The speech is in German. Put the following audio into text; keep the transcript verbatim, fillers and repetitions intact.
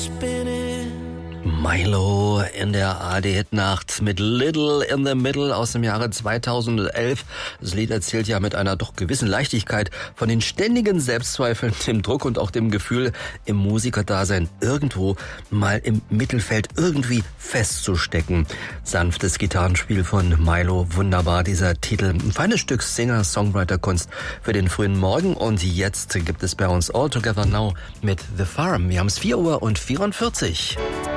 Milo in der A D-Hit-Nacht mit Little in the Middle aus dem Jahre zweitausendelf. Das Lied erzählt ja mit einer doch gewissen Leichtigkeit von den ständigen Selbstzweifeln, dem Druck und auch dem Gefühl, im Musikerdasein irgendwo mal im Mittelfeld irgendwie festzustecken. Sanftes Gitarrenspiel von Milo, wunderbar dieser Titel. Ein feines Stück Singer-Songwriter-Kunst für den frühen Morgen. Und jetzt gibt es bei uns All Together Now mit The Farm. Wir haben es vier Uhr und vierundvierzig.